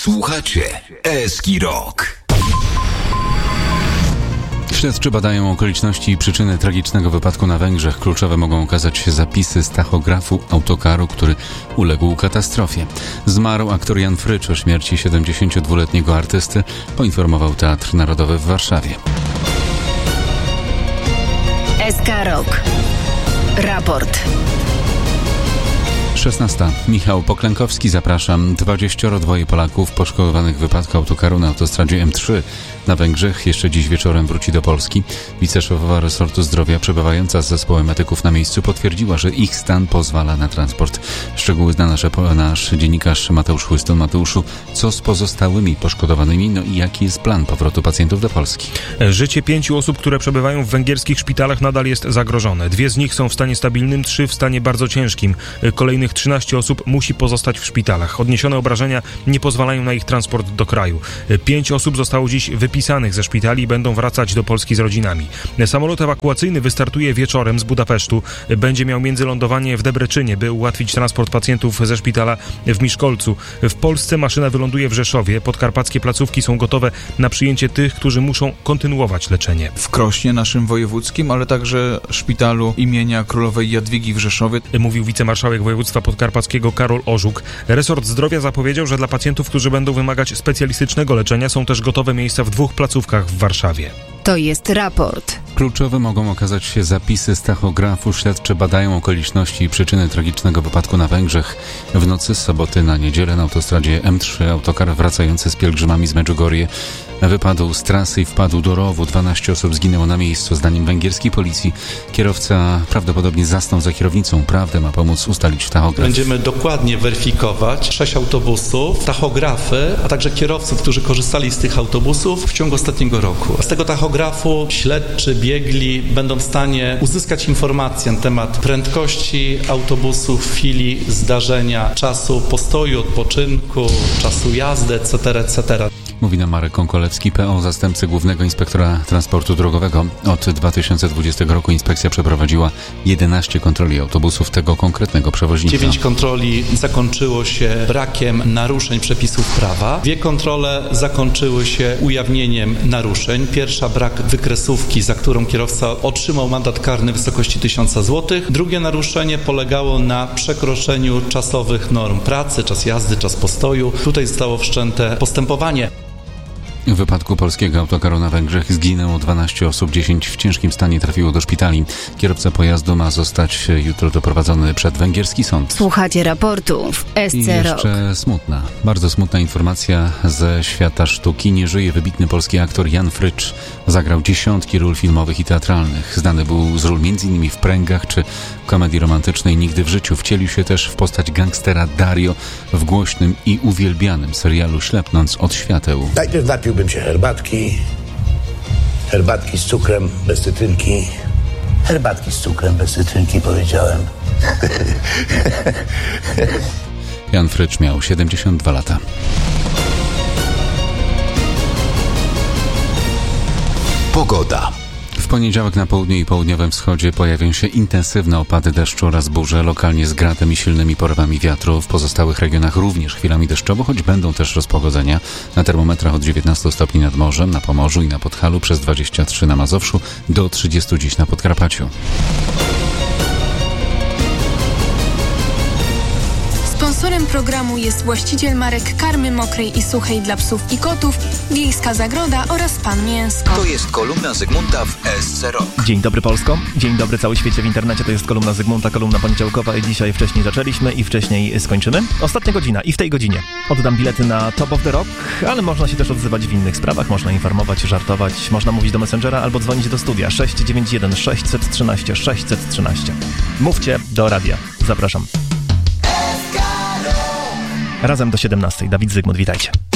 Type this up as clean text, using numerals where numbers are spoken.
Słuchacie Eski Rock. Śledczy badają okoliczności i przyczyny tragicznego wypadku na Węgrzech. Kluczowe mogą okazać się zapisy z tachografu autokaru, który uległ katastrofie. Zmarł aktor Jan Frycz. O śmierci 72-letniego artysty poinformował Teatr Narodowy w Warszawie. SK Rock. Raport. 16. Michał Poklękowski, zapraszam. 22 Polaków poszkodowanych w wypadku autokaru na autostradzie M3 na Węgrzech jeszcze dziś wieczorem wróci do Polski. Wiceszefowa resortu zdrowia przebywająca z zespołem medyków na miejscu potwierdziła, że ich stan pozwala na transport. Szczegóły zna nasz dziennikarz Mateusz Chłyston. Mateuszu, co z pozostałymi poszkodowanymi? No i jaki jest plan powrotu pacjentów do Polski? Życie 5 osób, które przebywają w węgierskich szpitalach, nadal jest zagrożone. 2 z nich są w stanie stabilnym, 3 w stanie bardzo ciężkim. Kolejnych 13 osób musi pozostać w szpitalach. Odniesione obrażenia nie pozwalają na ich transport do kraju. 5 osób zostało dziś wypisanych ze szpitali i będą wracać do Polski z rodzinami. Samolot ewakuacyjny wystartuje wieczorem z Budapesztu. Będzie miał międzylądowanie w Debreczynie, by ułatwić transport pacjentów ze szpitala w Miszkolcu. W Polsce maszyna wyląduje w Rzeszowie. Podkarpackie placówki są gotowe na przyjęcie tych, którzy muszą kontynuować leczenie. W Krośnie, naszym wojewódzkim, ale także szpitalu imienia Królowej Jadwigi w Rzeszowie. Mówił wicemarszałek województwa podkarpackiego Karol Orzuk. Resort zdrowia zapowiedział, że dla pacjentów, którzy będą wymagać specjalistycznego leczenia, są też gotowe miejsca w 2 placówkach w Warszawie. To jest raport. Kluczowe mogą okazać się zapisy z tachografu. Śledczy badają okoliczności i przyczyny tragicznego wypadku na Węgrzech. W nocy z soboty na niedzielę na autostradzie M3 autokar wracający z pielgrzymami z Medjugorje wypadł z trasy i wpadł do rowu. 12 osób zginęło na miejscu. Zdaniem węgierskiej policji kierowca prawdopodobnie zasnął za kierownicą. Prawdę ma pomóc ustalić tachograf. Będziemy dokładnie weryfikować 6 autobusów, tachografy, a także kierowców, którzy korzystali z tych autobusów w ciągu ostatniego roku. Z tego tachografu śledczy, biegli będą w stanie uzyskać informacje na temat prędkości autobusu w chwili zdarzenia, czasu postoju, odpoczynku, czasu jazdy, etc. Mówi nam Marek Konkolewski, PO, zastępcy Głównego Inspektora Transportu Drogowego. Od 2020 roku inspekcja przeprowadziła 11 kontroli autobusów tego konkretnego przewoźnika. 9 kontroli zakończyło się brakiem naruszeń przepisów prawa. 2 kontrole zakończyły się ujawnieniem naruszeń. Pierwsza, brak wykresówki, za którą kierowca otrzymał mandat karny w wysokości 1000 zł. Drugie naruszenie polegało na przekroczeniu czasowych norm pracy, czas jazdy, czas postoju. Tutaj zostało wszczęte postępowanie. W wypadku polskiego autokaru na Węgrzech zginęło 12 osób, 10 w ciężkim stanie trafiło do szpitali. Kierowca pojazdu ma zostać jutro doprowadzony przed węgierski sąd. Słuchacie raportu w SC I jeszcze smutna, bardzo smutna informacja ze świata sztuki. Nie żyje wybitny polski aktor Jan Frycz. Zagrał dziesiątki ról filmowych i teatralnych. Znany był z ról m.in. w Pręgach czy komedii romantycznej Nigdy w życiu. Wcielił się też w postać gangstera Dario w głośnym i uwielbianym serialu Ślepnąc od świateł. Najpierw napiłbym się herbatki z cukrem, bez cytrynki. Herbatki z cukrem, bez cytrynki, powiedziałem. Jan Frycz miał 72 lata. Pogoda. W poniedziałek na południu i południowym wschodzie pojawią się intensywne opady deszczu oraz burze, lokalnie z gradem i silnymi porywami wiatru. W pozostałych regionach również chwilami deszczowo, choć będą też rozpogodzenia. Na termometrach od 19 stopni nad morzem, na Pomorzu i na Podhalu, przez 23 na Mazowszu, do 30 dziś na Podkarpaciu. Sponsorem programu jest właściciel marek karmy mokrej i suchej dla psów i kotów, Wiejska Zagroda oraz Pan Mięsko. To jest kolumna Zygmunta w SC Rock. Dzień dobry Polsko, dzień dobry cały świecie w internecie, to jest kolumna Zygmunta, kolumna poniedziałkowa i dzisiaj wcześniej zaczęliśmy i wcześniej skończymy. Ostatnia godzina i w tej godzinie oddam bilety na Top of the Rock, ale można się też odzywać w innych sprawach, można informować, żartować, można mówić do Messengera albo dzwonić do studia 691 613 613. Mówcie do radia, zapraszam. Razem do 17. Dawid Zygmunt, witajcie.